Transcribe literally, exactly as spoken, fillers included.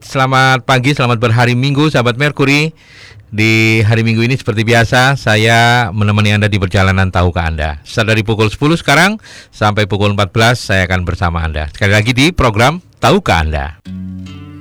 selamat pagi, selamat berhari Minggu, sahabat Merkuri. Di hari Minggu ini seperti biasa, saya menemani Anda di perjalanan Tahukah Anda. Start dari pukul sepuluh sekarang sampai pukul empat belas, saya akan bersama Anda. Sekali lagi di program Tahukah Anda.